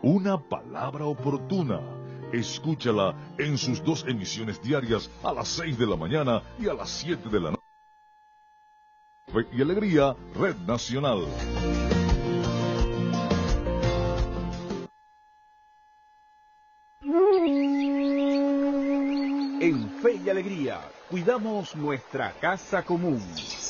una palabra oportuna. Escúchala en sus 2 emisiones diarias a las 6 de la mañana y a las 7 de la noche. Fe y Alegría, Red Nacional. En Fe y Alegría, cuidamos nuestra casa común.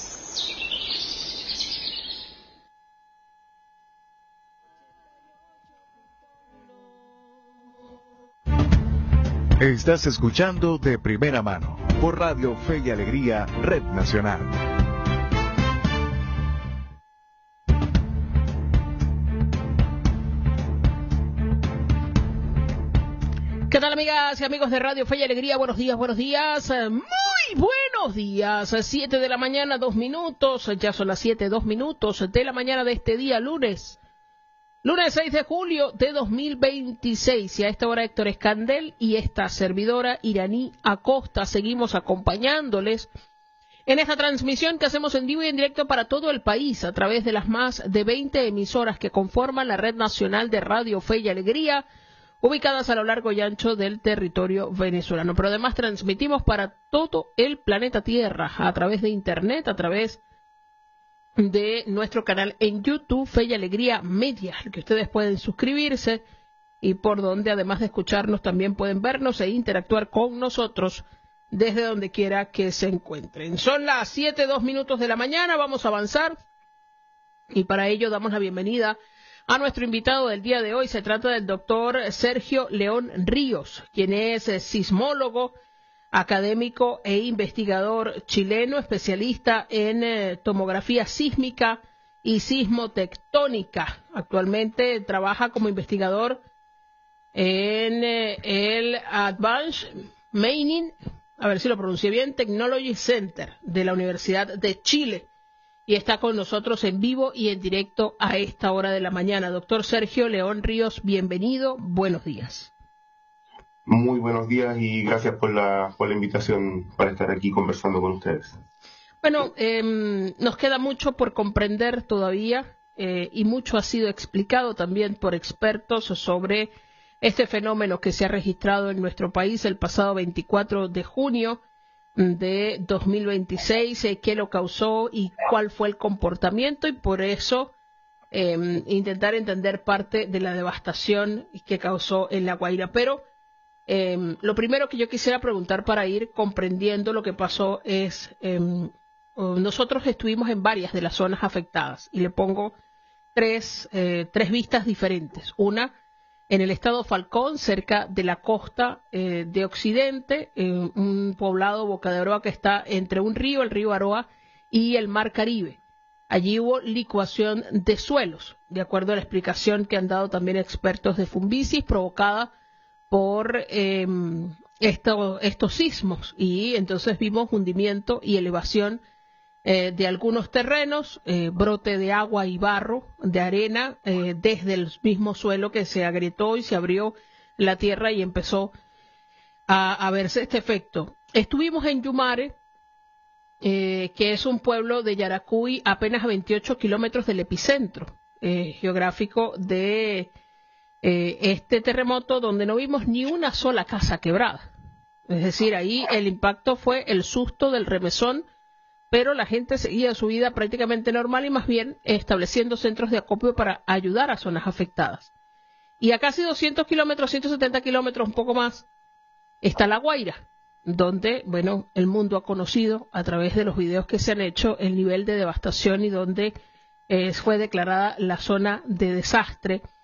Estás escuchando de primera mano por Radio Fe y Alegría, Red Nacional. ¿Qué tal, amigas y amigos de Radio Fe y Alegría? Buenos días, buenos días. Muy buenos días. 7 de la mañana, 2 minutos. Ya son las 7, 2 minutos de la mañana de este día, lunes 6 de julio de 2026. Y a esta hora Héctor Escandel y esta servidora Iraní Acosta seguimos acompañándoles en esta transmisión que hacemos en vivo y en directo para todo el país a través de las más de 20 emisoras que conforman la Red Nacional de Radio Fe y Alegría, ubicadas a lo largo y ancho del territorio venezolano. Pero además transmitimos para todo el planeta Tierra a través de Internet, a través de nuestro canal en YouTube, Fe y Alegría Media, al que ustedes pueden suscribirse y por donde, además de escucharnos, también pueden vernos e interactuar con nosotros desde donde quiera que se encuentren. Son las 7, 2 minutos de la mañana, vamos a avanzar y para ello damos la bienvenida a nuestro invitado del día de hoy. Se trata del doctor Sergio León Ríos, quien es sismólogo, académico e investigador chileno, especialista en tomografía sísmica y sismotectónica. Actualmente trabaja como investigador en el Advanced Mining, a ver si lo pronuncié bien, Technology Center de la Universidad de Chile. Y está con nosotros en vivo y en directo a esta hora de la mañana. Doctor Sergio León Ríos, bienvenido, buenos días. Muy buenos días y gracias por la invitación para estar aquí conversando con ustedes. Bueno, nos queda mucho por comprender todavía y mucho ha sido explicado también por expertos sobre este fenómeno que se ha registrado en nuestro país el pasado 24 de junio de 2026, qué lo causó y cuál fue el comportamiento, y por eso intentar entender parte de la devastación que causó en La Guaira. Pero lo primero que yo quisiera preguntar para ir comprendiendo lo que pasó es, nosotros estuvimos en varias de las zonas afectadas y le pongo tres vistas diferentes. Una en el estado Falcón, cerca de la costa de Occidente, un poblado Boca de Aroa que está entre un río, el río Aroa, y el Mar Caribe. Allí hubo licuación de suelos, de acuerdo a la explicación que han dado también expertos de Fumbisis, provocada por estos sismos, y entonces vimos hundimiento y elevación de algunos terrenos, brote de agua y barro, de arena, desde el mismo suelo que se agrietó y se abrió la tierra y empezó a verse este efecto. Estuvimos en Yumare, que es un pueblo de Yaracuy, apenas a 28 kilómetros del epicentro geográfico de este terremoto, donde no vimos ni una sola casa quebrada. Es decir, ahí el impacto fue el susto del remesón, pero la gente seguía su vida prácticamente normal y más bien estableciendo centros de acopio para ayudar a zonas afectadas. Y a casi 200 kilómetros, 170 kilómetros, un poco más, está La Guaira, donde, bueno, el mundo ha conocido a través de los videos que se han hecho el nivel de devastación y donde fue declarada la zona de desastre